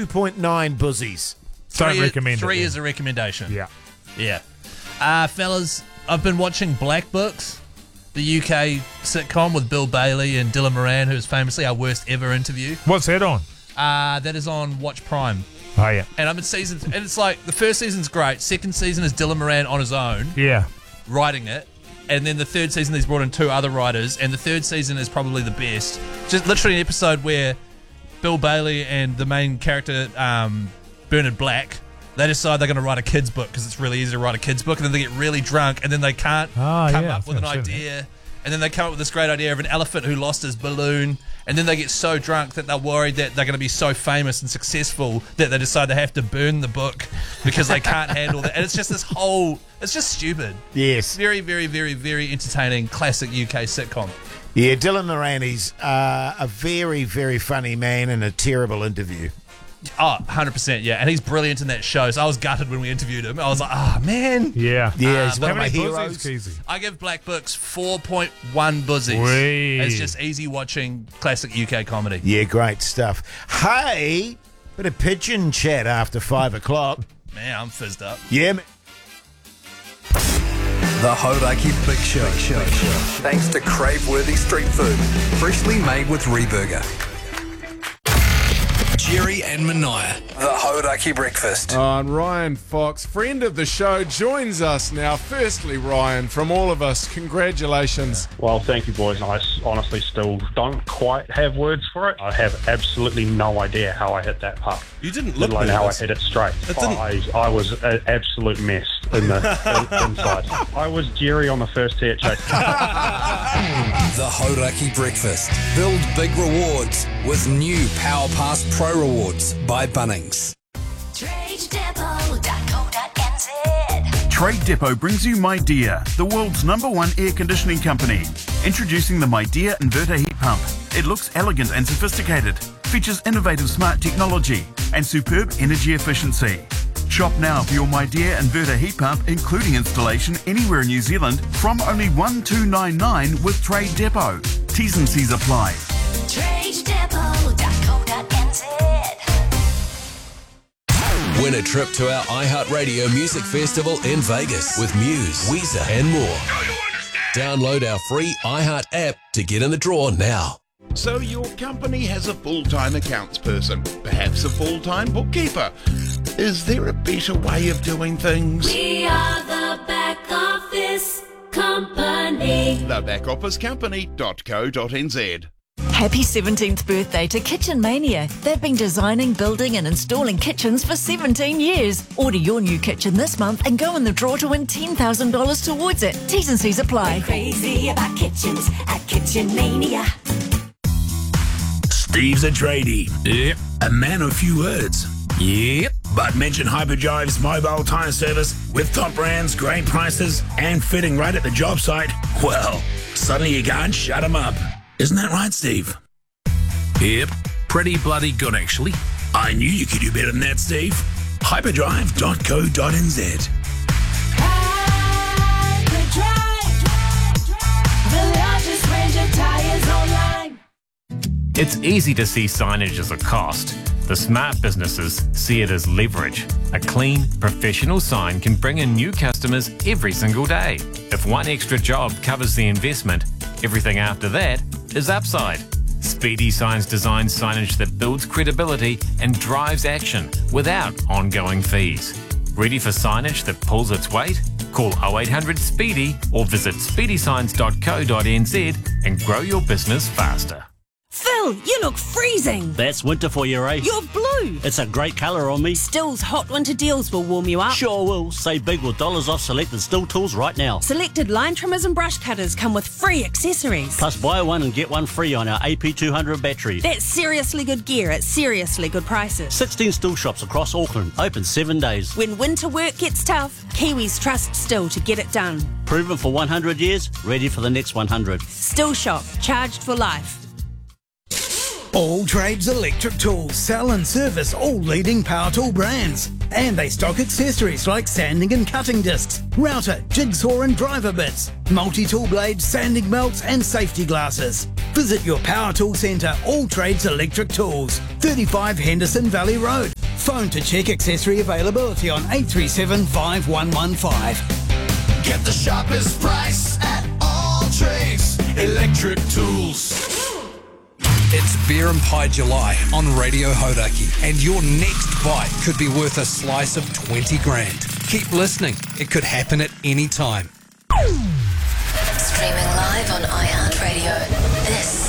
2.9 buzzies. Don't recommend it. 3 is a recommendation. Yeah. Fellas, I've been watching Black Books, the UK sitcom with Bill Bailey and Dylan Moran, who's famously our worst ever interview. What's that on? That is on Watch Prime. Oh, yeah. And I'm in seasons, and it's like the first season's great. Second season is Dylan Moran on his own, Yeah. writing it. And then the third season, he's brought in 2 other writers, and the third season is probably the best. Just literally an episode where Bill Bailey and the main character, Bernard Black, they decide they're going to write a kid's book because it's really easy to write a kid's book, and then they get really drunk, and then they can't come up with an idea. And then they come up with this great idea of an elephant who lost his balloon, and then they get so drunk that they're worried that they're going to be so famous and successful that they decide they have to burn the book because they can't handle that. And it's just this whole... It's just stupid. Yes. Very, very, very, very entertaining classic UK sitcom. Yeah, Dylan Moran, he's a very, very funny man in a terrible interview. Oh, 100%, yeah. And he's brilliant in that show. So I was gutted when we interviewed him. I was like, man. Yeah. Yeah, he's but one of my How many heroes. buzzies, Keezy? I give Black Books 4.1 buzzies. Wee. It's just easy watching classic UK comedy. Yeah, great stuff. Hey, bit of pigeon chat after 5 o'clock. Man, I'm fizzed up. Yeah, man. The Hodaki Big Show. Thanks to crave-worthy street food, freshly made with Reburger. Jerry and Mania. The Hodaki Breakfast. And Ryan Fox, friend of the show, joins us now. Firstly, Ryan, from all of us, congratulations. Well, thank you, boys. I honestly still don't quite have words for it. I have absolutely no idea how I hit that puck. You didn't look Let alone how I nervous. hit it straight. It didn't- I was an absolute mess in the inside. I was Jerry on the first tee at Chase. The Hodaki Breakfast. Build big rewards with new Power Pass Pro Rewards by Bunnings. TradeDepot.co.nz. Trade Depot brings you MyDear, the world's #1 air conditioning company. Introducing the MyDear inverter heat pump. It looks elegant and sophisticated, features innovative smart technology and superb energy efficiency. Shop now for your MyDear inverter heat pump, including installation anywhere in New Zealand from only $1,299 with Trade Depot. T's and C's apply. TradeDepot.co.nz. Win a trip to our iHeartRadio Music Festival in Vegas with Muse, Weezer, and more. Download our free iHeart app to get in the draw now. So your company has a full-time accounts person, perhaps a full-time bookkeeper. Is there a better way of doing things? We are the back office company. Thebackofficecompany.co.nz. Happy 17th birthday to Kitchen Mania. They've been designing, building and installing kitchens for 17 years. Order your new kitchen this month and go in the draw to win $10,000 towards it. T's and C's apply. We're crazy about kitchens at Kitchen Mania. Steve's a tradie. Yep. A man of few words. Yep. But mention Hyperdrive's mobile tyre service with top brands, great prices, and fitting right at the job site. Well, suddenly you can't shut them up. Isn't that right, Steve? Yep. Pretty bloody good, actually. I knew you could do better than that, Steve. Hyperdrive.co.nz. The largest range of tires online. It's easy to see signage as a cost. The smart businesses see it as leverage. A clean, professional sign can bring in new customers every single day. If one extra job covers the investment, everything after that is upside. Speedy Signs designs signage that builds credibility and drives action without ongoing fees. Ready for signage that pulls its weight? Call 0800 SPEEDY or visit speedysigns.co.nz and grow your business faster. Phil, you look freezing. That's winter for you, Ray. You're blue. It's a great colour on me. Still's hot winter deals will warm you up. Sure will. Save big with dollars off selected Still tools right now. Selected line trimmers and brush cutters come with free accessories. Plus buy one and get one free on our AP200 battery. That's seriously good gear at seriously good prices. 16 Still shops across Auckland. Open 7 days. When winter work gets tough, Kiwis trust Still to get it done. Proven for 100 years, ready for the next 100. Still shop, charged for life. All Trades Electric Tools sell and service all leading power tool brands. And they stock accessories like sanding and cutting discs, router, jigsaw and driver bits, multi-tool blades, sanding belts and safety glasses. Visit your power tool centre, All Trades Electric Tools, 35 Henderson Valley Road. Phone to check accessory availability on 837 5115. Get the sharpest price at all trades. Electric Tools. It's Beer and Pie July on Radio Hodaki, and your next bite could be worth a slice of 20 grand. Keep listening. It could happen at any time. Streaming live on iHeartRadio. This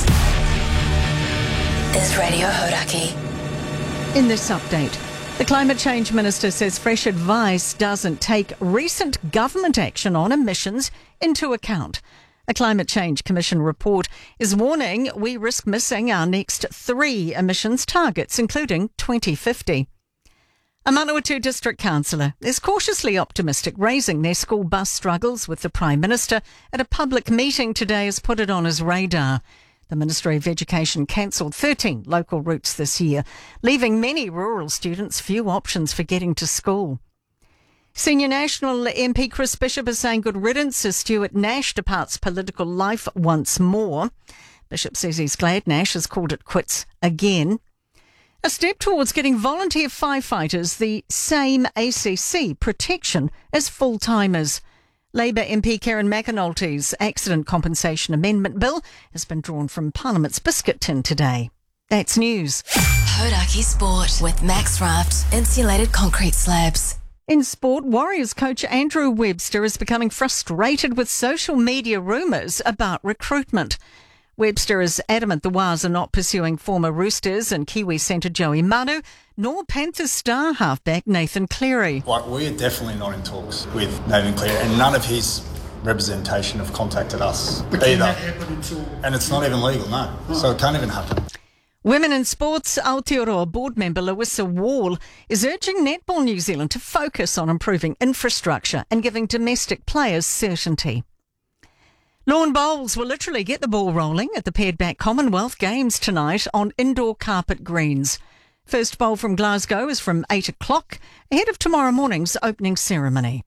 is Radio Hodaki. In this update, the Climate Change Minister says fresh advice doesn't take recent government action on emissions into account. A Climate Change Commission report is warning we risk missing our next 3 emissions targets, including 2050. A Manawatu District Councillor is cautiously optimistic, raising their school bus struggles with the Prime Minister at a public meeting today has put it on his radar. The Ministry of Education cancelled 13 local routes this year, leaving many rural students few options for getting to school. Senior National MP Chris Bishop is saying good riddance as Stuart Nash departs political life once more. Bishop says he's glad Nash has called it quits again. A step towards getting volunteer firefighters the same ACC protection as full-timers. Labour MP Karen McAnulty's Accident Compensation Amendment Bill has been drawn from Parliament's biscuit tin today. That's news. Hodaki Sport with Max Raft Insulated Concrete Slabs. In sport, Warriors coach Andrew Webster is becoming frustrated with social media rumours about recruitment. Webster is adamant the Wars are not pursuing former Roosters and Kiwi centre Joey Manu, nor Panthers star halfback Nathan Cleary. We are definitely not in talks with Nathan Cleary, and none of his representation have contacted us either. And it's not even legal, no. So it can't even happen. Women in sports, Aotearoa board member Larissa Wall is urging Netball New Zealand to focus on improving infrastructure and giving domestic players certainty. Lawn bowls will literally get the ball rolling at the Pared Back Commonwealth Games tonight on indoor carpet greens. First bowl from Glasgow is from 8 o'clock, ahead of tomorrow morning's opening ceremony.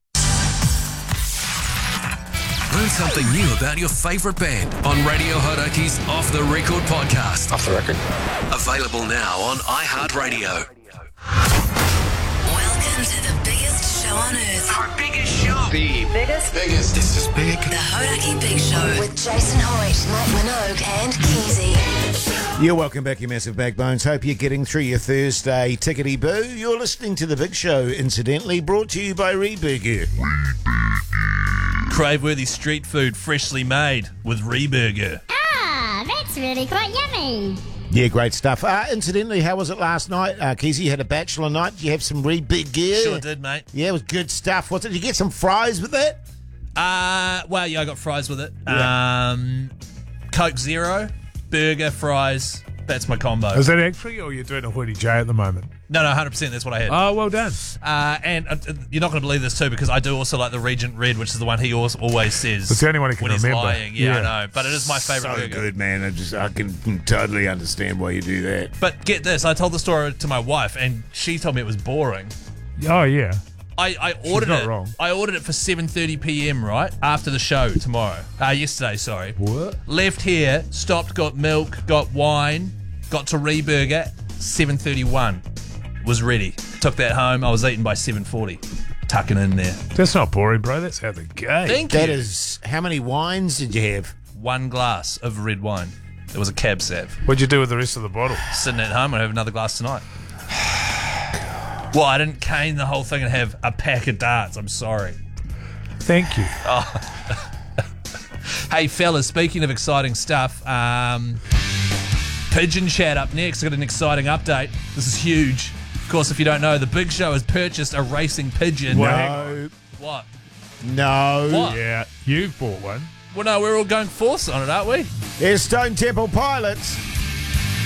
Learn something new about your favourite band on Radio Hodaki's Off The Record podcast. Off the record. Available now on iHeartRadio. Welcome to the biggest show on earth. Our biggest show. The biggest. This is big. The Hodaki Big Show with Jason Hoyt, Mike Minogue and Keezy. You're welcome back, you massive backbones. Hope you're getting through your Thursday tickety-boo. You're listening to The Big Show, incidentally, brought to you by Reburger. Crave-worthy street food freshly made with Reburger. Ah, that's really quite yummy. Yeah, great stuff. Incidentally, how was it last night? Keezy, you had a bachelor night. Did you have some Reburger? Sure did, mate. Yeah, it was good stuff. Did you get some fries with that? Well, yeah, I got fries with it. Yeah. Coke Zero, burger, fries. That's my combo. Is that actually, or you're doing a Hoodie J at the moment? No, 100%. That's what I had. Oh, well done. And you're not going to believe this too, because I do also like the Regent Red, which is the one he always says. It's the only one he can when remember. He's lying. Yeah, I know. But it is my favourite So burger. good, man. I can totally understand why you do that. But get this, I told the story to my wife, and she told me it was boring. Oh, yeah. I ordered not it. wrong. I ordered it for 7:30 p.m. right after the show tomorrow. Yesterday, sorry. What? Left here, stopped, got milk, got wine, got to Reburger. 7:31 was ready. Took that home. I was eating by 7:40. Tucking in there. That's not boring, bro. That's how they go. Thank you. That is, how many wines did you have? 1 glass of red wine. It was a cab sav. What'd you do with the rest of the bottle? Sitting at home, I have another glass tonight. Well, I didn't cane the whole thing and have a pack of darts. I'm sorry. Thank you. Oh. Hey, fellas, speaking of exciting stuff, Pigeon Chat up next. I've got an exciting update. This is huge. Of course, if you don't know, the Big Show has purchased a racing pigeon. No. What? No. What? Yeah, you've bought one. Well, no, we're all going force on it, aren't we? There's Stone Temple Pilots.